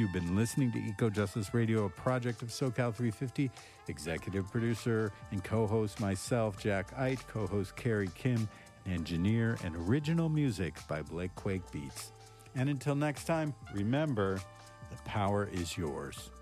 You've been listening to Eco Justice Radio, a project of SoCal 350. Executive producer and co-host myself, Jack Eit, co-host Carrie Kim, engineer and original music by Blake Quake Beats. And until next time, remember, the power is yours.